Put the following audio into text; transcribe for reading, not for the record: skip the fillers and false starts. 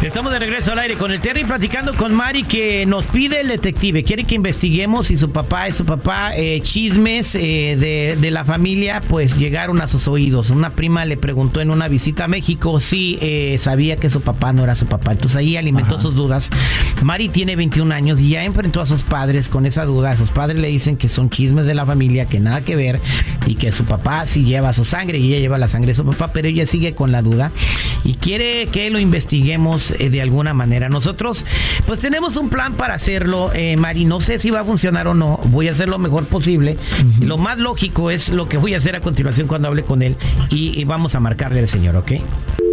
Estamos de regreso al aire con el Terry, platicando con Mari, que nos pide el detective. Quiere que investiguemos si su papá es su papá. Chismes de la familia pues llegaron a sus oídos. Una prima le preguntó en una visita a México si sabía que su papá no era su papá. Entonces ahí alimentó sus dudas. Mari tiene 21 años y ya enfrentó a sus padres con esa duda. Sus padres le dicen que son chismes de la familia, que nada que ver, y que su papá sí lleva su sangre y ella lleva la sangre de su papá, pero ella sigue con la duda y quiere que lo investiguemos de alguna manera. Nosotros pues tenemos un plan para hacerlo, Mari. No sé si va a funcionar o no. Voy a hacer lo mejor posible. Lo más lógico es lo que voy a hacer a continuación cuando hable con él y vamos a marcarle al señor, ¿ok?